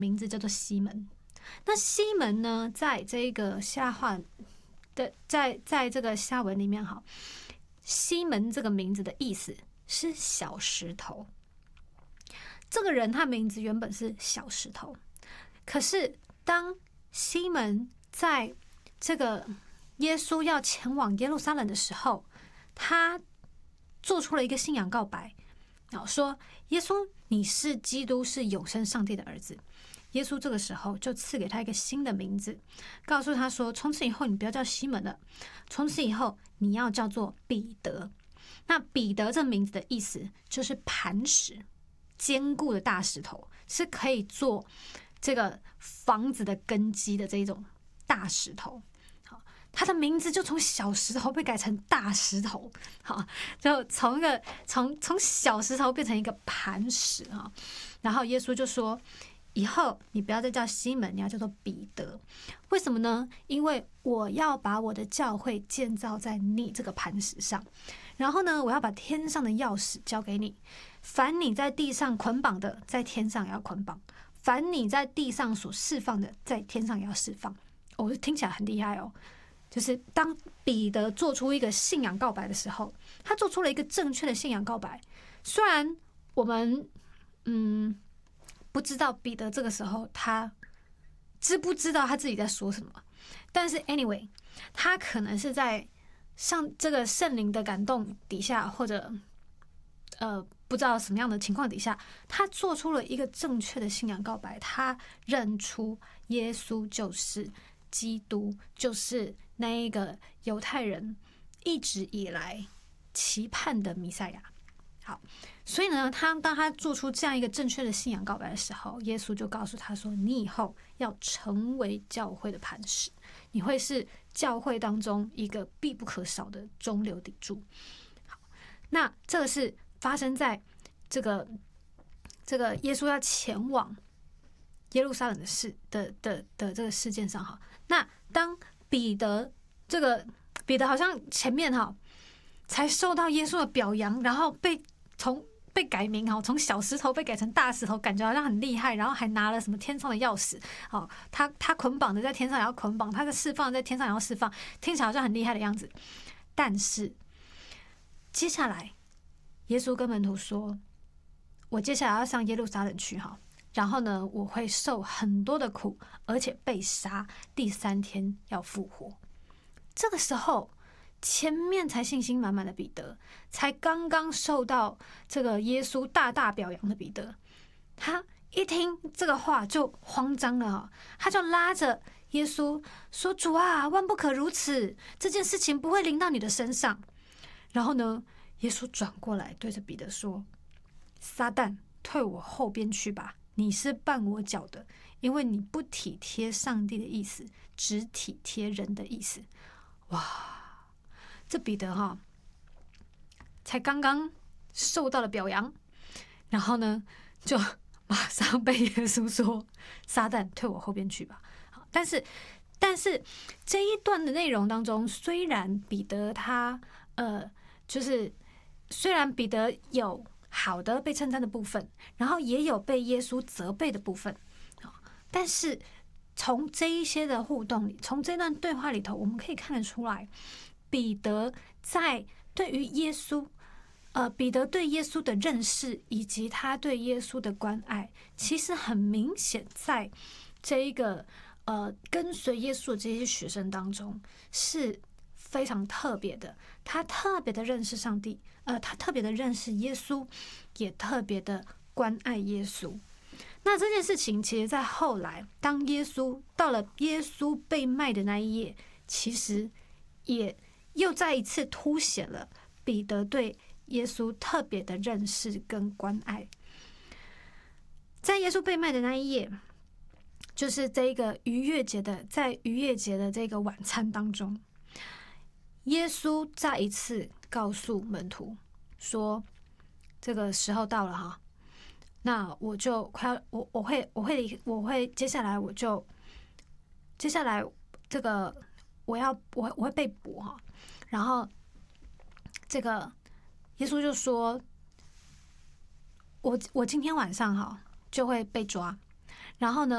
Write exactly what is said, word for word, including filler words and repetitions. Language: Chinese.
名字叫做西门。那西门呢，在这个希腊话的，在在这个希腊文里面，哈，西门这个名字的意思是小石头。这个人他名字原本是小石头，可是当西门在这个耶稣要前往耶路撒冷的时候，他做出了一个信仰告白，说耶稣你是基督，是永生上帝的儿子。耶稣这个时候就赐给他一个新的名字，告诉他说，从此以后你不要叫西门了，从此以后你要叫做彼得。那彼得这名字的意思就是磐石，坚固的大石头，是可以做这个房子的根基的这种大石头。好，他的名字就从小石头被改成大石头，好，就从一个从从小石头变成一个磐石啊。然后耶稣就说，以后你不要再叫西门，你要叫做彼得。为什么呢？因为我要把我的教会建造在你这个磐石上，然后呢，我要把天上的钥匙交给你。凡你在地上捆绑的，在天上也要捆绑；凡你在地上所释放的，在天上也要释放。哦，听起来很厉害哦。就是当彼得做出一个信仰告白的时候，他做出了一个正确的信仰告白。虽然我们嗯。不知道彼得这个时候他知不知道他自己在说什么，但是 anyway， 他可能是在上这个圣灵的感动底下，或者呃不知道什么样的情况底下，他做出了一个正确的信仰告白。他认出耶稣就是基督，就是那一个犹太人一直以来期盼的弥赛亚。好，所以呢，他当他做出这样一个正确的信仰告白的时候，耶稣就告诉他说，你以后要成为教会的磐石，你会是教会当中一个必不可少的中流砥柱。好，那这个是发生在这个这个耶稣要前往耶路撒冷的事的的的这个事件上。哈，那当彼得这个彼得好像前面哈才受到耶稣的表扬，然后被从被改名，从小石头被改成大石头，感觉好像很厉害，然后还拿了什么天上的钥匙。他他捆绑的在天上也要捆绑，他的释放在天上也要释放，听起来好像很厉害的样子。但是接下来耶稣跟门徒说，我接下来要上耶路撒冷去，哈，然后呢，我会受很多的苦，而且被杀，第三天要复活。这个时候前面才信心满满的彼得，才刚刚受到这个耶稣大大表扬的彼得，他一听这个话就慌张了，他就拉着耶稣说，主啊，万不可如此，这件事情不会临到你的身上。然后呢，耶稣转过来对着彼得说，撒旦，退我后边去吧，你是绊我脚的，因为你不体贴上帝的意思，只体贴人的意思。哇，这彼得哈，才刚刚受到了表扬，然后呢，就马上被耶稣说：“撒旦，退我后边去吧。”好，但是，但是这一段的内容当中，虽然彼得他呃，就是虽然彼得有好的被称赞的部分，然后也有被耶稣责备的部分，但是从这一些的互动里，从这段对话里头，我们可以看得出来，彼得在对于耶稣，呃，彼得对耶稣的认识以及他对耶稣的关爱，其实很明显在这一个呃跟随耶稣的这些学生当中是非常特别的。他特别的认识上帝，呃，他特别的认识耶稣，也特别的关爱耶稣。那这件事情，其实在后来，当耶稣到了耶稣被卖的那一页，其实也又再一次凸显了彼得对耶稣特别的认识跟关爱。在耶稣被卖的那一页，就是这个逾越节的，在逾越节的这个晚餐当中，耶稣再一次告诉门徒说：“这个时候到了哈。”那我就快要，我我会我会我会接下来我就接下来这个我要我我会被捕哈，然后这个耶稣就说，我我今天晚上哈就会被抓，然后呢